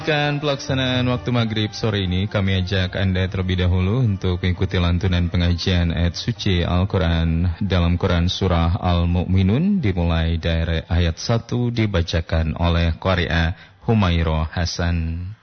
Pelaksanaan waktu maghrib sore ini, kami ajak Anda terlebih dahulu untuk mengikuti lantunan pengajian ayat suci Al-Quran dalam Quran Surah Al-Mu'minun, dimulai dari ayat 1 dibacakan oleh Qari'ah Humairah Hasan.